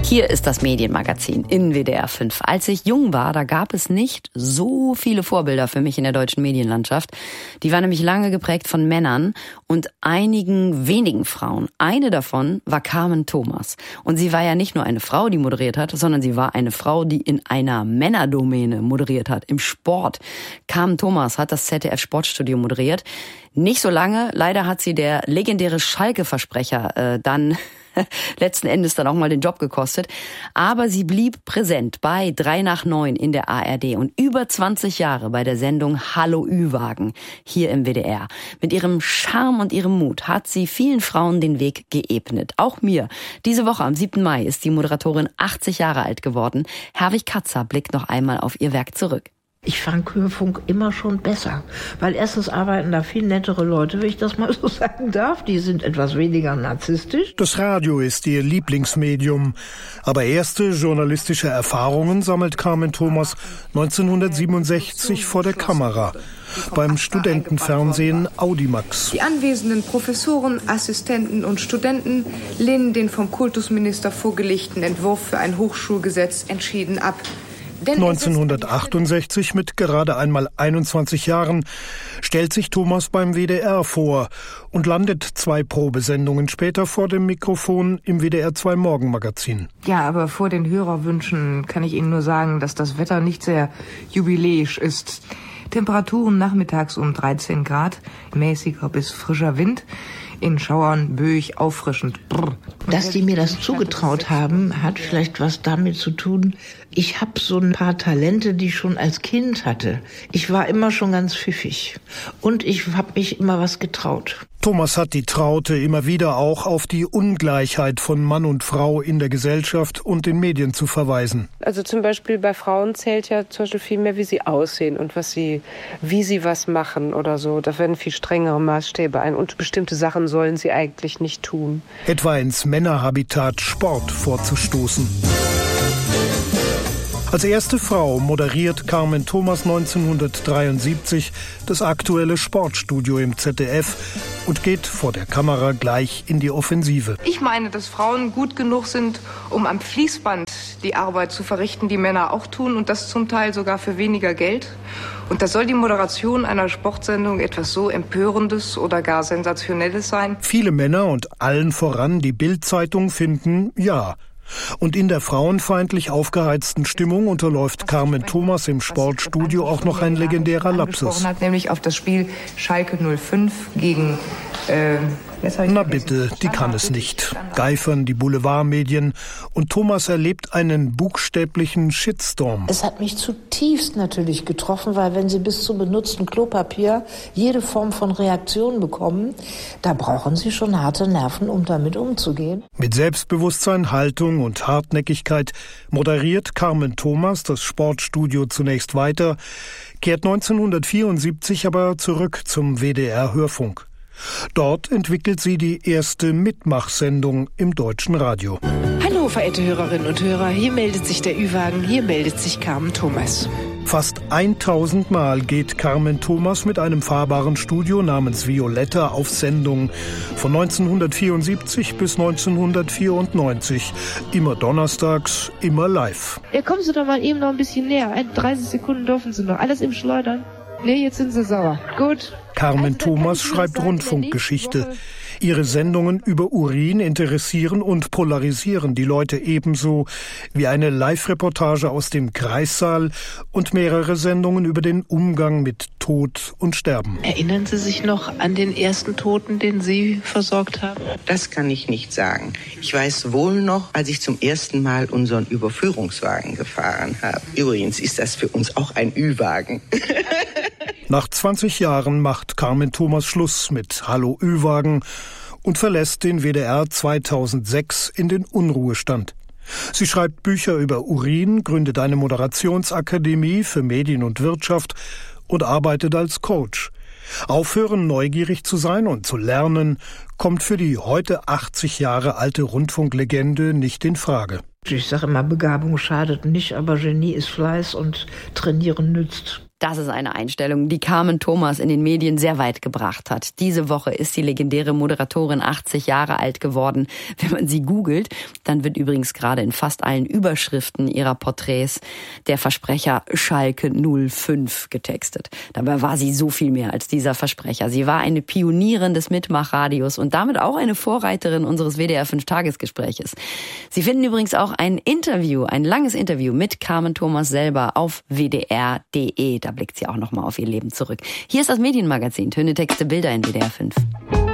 Hier ist das Medienmagazin in WDR 5. Als ich jung war, da gab es nicht so viele Vorbilder für mich in der deutschen Medienlandschaft. Die war nämlich lange geprägt von Männern und einigen wenigen Frauen. Eine davon war Carmen Thomas. Und sie war ja nicht nur eine Frau, die moderiert hat, sondern sie war eine Frau, die in einer Männerdomäne moderiert hat, im Sport. Carmen Thomas hat das ZDF-Sportstudio moderiert. Nicht so lange. Leider hat sie der legendäre Schalke-Versprecher dann letzten Endes dann auch mal den Job gekostet. Aber sie blieb präsent bei 3 nach 9 in der ARD und über 20 Jahre bei der Sendung Hallo Ü-Wagen hier im WDR. Mit ihrem Charme und ihrem Mut hat sie vielen Frauen den Weg geebnet. Auch mir. Diese Woche am 7. Mai ist die Moderatorin 80 Jahre alt geworden. Herwig Katzer blickt noch einmal auf ihr Werk zurück. Ich fand Hörfunk immer schon besser, weil erstens arbeiten da viel nettere Leute, wenn ich das mal so sagen darf. Die sind etwas weniger narzisstisch. Das Radio ist ihr Lieblingsmedium. Aber erste journalistische Erfahrungen sammelt Carmen Thomas 1967 vor der Kamera. Beim Studentenfernsehen Audimax. Die anwesenden Professoren, Assistenten und Studenten lehnen den vom Kultusminister vorgelegten Entwurf für ein Hochschulgesetz entschieden ab. 1968, mit gerade einmal 21 Jahren, stellt sich Thomas beim WDR vor und landet 2 Probesendungen später vor dem Mikrofon im WDR 2 Morgenmagazin. Ja, aber vor den Hörerwünschen kann ich Ihnen nur sagen, dass das Wetter nicht sehr jubiläisch ist. Temperaturen nachmittags um 13 Grad, mäßiger bis frischer Wind. In Schauern böig, auffrischend. Brr. Dass die mir das zugetraut haben, hat vielleicht was damit zu tun. Ich habe so ein paar Talente, die ich schon als Kind hatte. Ich war immer schon ganz pfiffig und ich habe mich immer was getraut. Thomas hat die Traute immer wieder auch auf die Ungleichheit von Mann und Frau in der Gesellschaft und den Medien zu verweisen. Also zum Beispiel bei Frauen zählt ja zum Beispiel viel mehr, wie sie aussehen und wie sie was machen oder so. Da werden viel strengere Maßstäbe ein und bestimmte Sachen sollen sie eigentlich nicht tun. Etwa ins Männerhabitat Sport vorzustoßen. Als erste Frau moderiert Carmen Thomas 1973 das aktuelle Sportstudio im ZDF und geht vor der Kamera gleich in die Offensive. Ich meine, dass Frauen gut genug sind, um am Fließband die Arbeit zu verrichten, die Männer auch tun, und das zum Teil sogar für weniger Geld. Und da soll die Moderation einer Sportsendung etwas so Empörendes oder gar Sensationelles sein? Viele Männer und allen voran die Bild-Zeitung finden, ja. Und in der frauenfeindlich aufgeheizten Stimmung unterläuft Carmen Thomas im Sportstudio auch noch ein legendärer Lapsus. Nämlich auf das Spiel Schalke 05 gegen... Na bitte, die kann es nicht. Geifern die Boulevardmedien und Thomas erlebt einen buchstäblichen Shitstorm. Es hat mich zutiefst natürlich getroffen, weil wenn Sie bis zum benutzten Klopapier jede Form von Reaktion bekommen, da brauchen Sie schon harte Nerven, um damit umzugehen. Mit Selbstbewusstsein, Haltung und Hartnäckigkeit moderiert Carmen Thomas das Sportstudio zunächst weiter, kehrt 1974 aber zurück zum WDR-Hörfunk. Dort entwickelt sie die erste Mitmachsendung im deutschen Radio. Hallo, verehrte Hörerinnen und Hörer, hier meldet sich der Ü-Wagen, hier meldet sich Carmen Thomas. Fast 1000 Mal geht Carmen Thomas mit einem fahrbaren Studio namens Violetta auf Sendung. Von 1974 bis 1994. Immer donnerstags, immer live. Ja, kommen Sie doch mal eben noch ein bisschen näher. 30 Sekunden dürfen Sie noch. Alles im Schleudern. Nee, jetzt sind Sie sauer. Gut. Carmen Thomas schreibt Rundfunkgeschichte. Ihre Sendungen über Urin interessieren und polarisieren die Leute ebenso wie eine Live-Reportage aus dem Kreissaal und mehrere Sendungen über den Umgang mit Tod und Sterben. Erinnern Sie sich noch an den ersten Toten, den Sie versorgt haben? Das kann ich nicht sagen. Ich weiß wohl noch, als ich zum ersten Mal unseren Überführungswagen gefahren habe. Übrigens ist das für uns auch ein Ü-Wagen. Nach 20 Jahren macht Carmen Thomas Schluss mit Hallo Ü-Wagen und verlässt den WDR 2006 in den Unruhestand. Sie schreibt Bücher über Urin, gründet eine Moderationsakademie für Medien und Wirtschaft und arbeitet als Coach. Aufhören, neugierig zu sein und zu lernen, kommt für die heute 80 Jahre alte Rundfunklegende nicht in Frage. Ich sage immer, Begabung schadet nicht, aber Genie ist Fleiß und Trainieren nützt. Das ist eine Einstellung, die Carmen Thomas in den Medien sehr weit gebracht hat. Diese Woche ist die legendäre Moderatorin 80 Jahre alt geworden. Wenn man sie googelt, dann wird übrigens gerade in fast allen Überschriften ihrer Porträts der Versprecher Schalke 05 getextet. Dabei war sie so viel mehr als dieser Versprecher. Sie war eine Pionierin des Mitmachradios und damit auch eine Vorreiterin unseres WDR 5-Tagesgespräches. Sie finden übrigens auch ein langes Interview mit Carmen Thomas selber auf wdr.de. Da blickt sie auch noch mal auf ihr Leben zurück. Hier ist das Medienmagazin. Töne, Texte, Bilder in WDR 5.